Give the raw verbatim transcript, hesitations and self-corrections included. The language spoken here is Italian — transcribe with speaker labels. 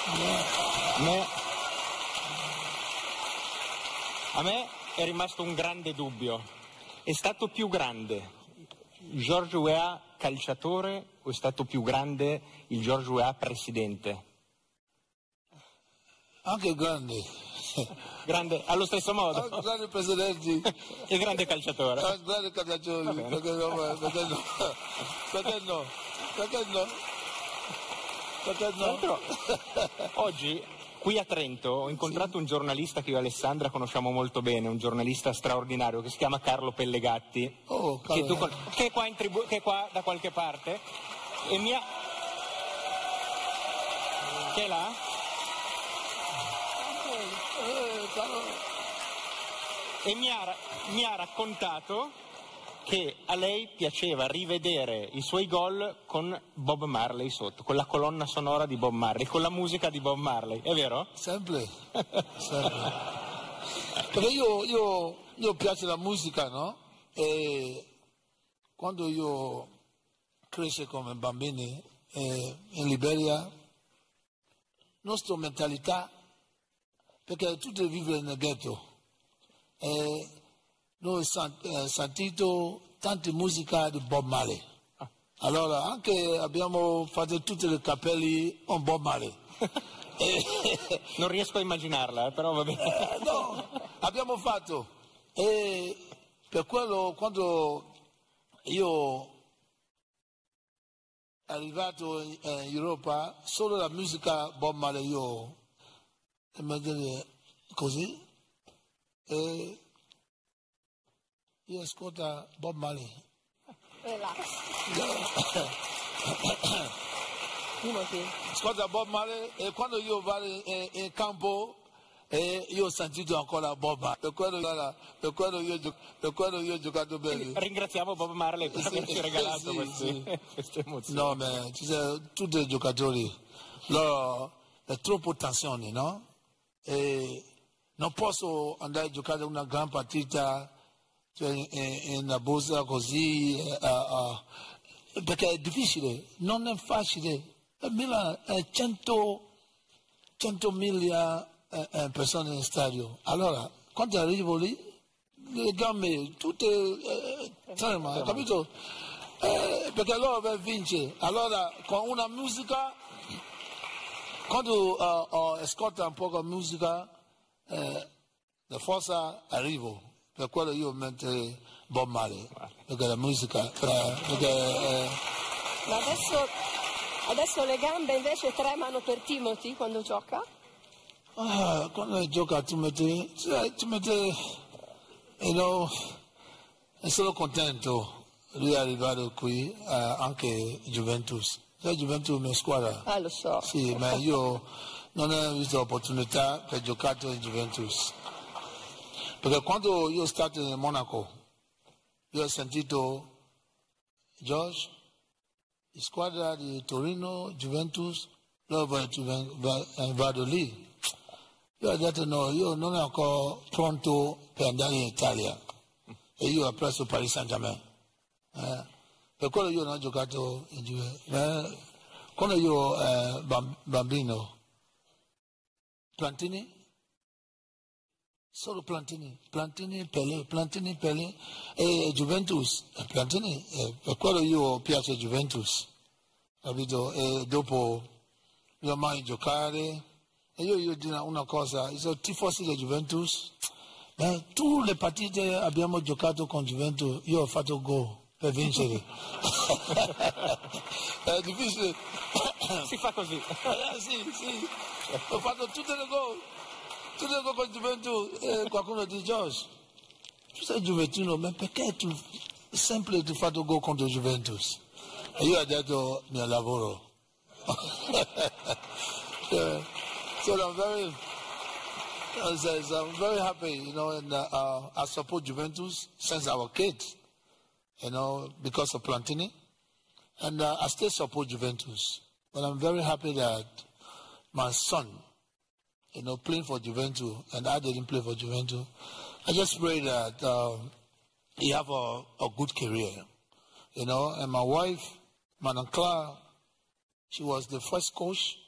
Speaker 1: A me, a me è rimasto un grande dubbio. È stato più grande George Weah calciatore o è stato più grande il George Weah presidente?
Speaker 2: Anche grande.
Speaker 1: Grande allo stesso modo?
Speaker 2: Anche grande presidente.
Speaker 1: E grande calciatore?
Speaker 2: Anche grande calciatore. Perché no? Perché no? Perché no? Perché no? Perché no?
Speaker 1: Oggi, qui a Trento, ho incontrato un giornalista che io e Alessandra conosciamo molto bene, un giornalista straordinario che si chiama Carlo Pellegatti,
Speaker 2: oh,
Speaker 1: che, tu, che, è qua in tribu, che è qua da qualche parte, e mi ha... Che è là? E mi ha, mi ha raccontato che a lei piaceva rivedere i suoi gol con Bob Marley sotto, con la colonna sonora di Bob Marley, con la musica di Bob Marley, è vero?
Speaker 2: Sempre, sempre. Perché io, io, io piace la musica, no? E quando io cresco come bambini eh, in Liberia, la nostra mentalità, perché tutti vivono nel ghetto, e noi abbiamo sentito tante musiche di Bob Marley. Allora anche abbiamo fatto tutti i capelli con Bob Marley.
Speaker 1: Non riesco a immaginarla, eh, però va bene.
Speaker 2: Eh, no, abbiamo fatto. E per quello quando io sono arrivato in, in Europa, solo la musica Bob Marley io così. E io ascolto Bob Marley.
Speaker 3: Relax.
Speaker 2: Ascolta Bob Marley e quando io vado in, in campo e io ho sentito ancora Bob Marley. Per quello, per quello, io, per quello io ho giocato bene.
Speaker 1: Ringraziamo Bob Marley per
Speaker 2: sì,
Speaker 1: averci regalato
Speaker 2: sì,
Speaker 1: questi,
Speaker 2: sì.
Speaker 1: queste emozioni.
Speaker 2: No, ma ci sono tutti i giocatori. Loro è troppo tensione, no? E non posso andare a giocare una gran partita cioè, in una borsa così, uh, uh, perché è difficile, non è facile. A Milano è cento mila uh, persone in stadio. Allora, quando arrivo lì, le gambe, tutte uh, trema, capito? Eh, perché loro vince. Allora, con una musica, quando uh, uh, ascolta un po' di musica, eh, la forza arrivo. Per quello io metto Bob Marley, perché la musica... Eh, perché, eh...
Speaker 3: Ma adesso, adesso le gambe invece tremano per Timothy quando gioca?
Speaker 2: Ah, quando gioca Timothy, cioè, Timothy, you know, è solo contento lui è arrivato qui, eh, anche Juventus. Cioè, Juventus è una squadra.
Speaker 3: Ah, lo so.
Speaker 2: Sì, ma io non ho avuto l'opportunità per giocare in Juventus. Perché quando io sono stato in Monaco, io ho sentito George, la squadra di Torino, Juventus, loro vado lì. Io ho detto no, io non sono ancora pronto per andare in Italia. E io ho preso Paris Saint-Germain. Eh, per quello io non ho giocato in Juventus. Eh, quando io ero eh, bambino, Plantini, solo Plantini, Plantini, Pelé, Plantini, Pelé e Juventus, Plantini, e per quello io piace Juventus, capito? E dopo io mai giocare, e io, io dico una cosa, io sono tifosi di Juventus, ma tutte le partite abbiamo giocato con Juventus, io ho fatto gol per vincere. È difficile.
Speaker 1: Si fa così.
Speaker 2: Eh, sì, sì, ho fatto tutte le gol. Tu dico con Juventus, eh, qualcuno dice George, tu sei Juventino, ma perché tu sempre tu hai fatto gol contro Juventus? E io ho detto mio lavoro. so, so I'm very, I'm very happy, you know, and uh, uh, I support Juventus since I was a kid, you know, because of Plantini, and uh, I still support Juventus. But I'm very happy that my son, you know, playing for Juventus, and I didn't play for Juventus. I just pray that uh, he have a, a good career, you know. And my wife, Madame Clara, she was the first coach